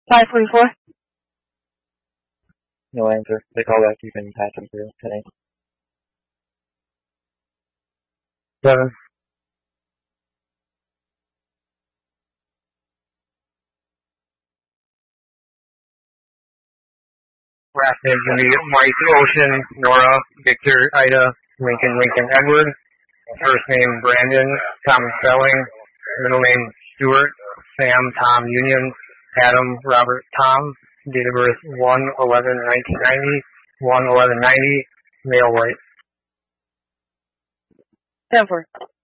544. No answer. They call back. You can patch them through today. 7. Last name's going to be White Ocean, Nora, Victor, Ida, Lincoln, Edward. First name Brandon, Tom Spelling. Middle name Stuart, Sam, Tom Union, Adam, Robert, Tom. Date of birth 1/11/1990, 1/11/90, male white. 10-4.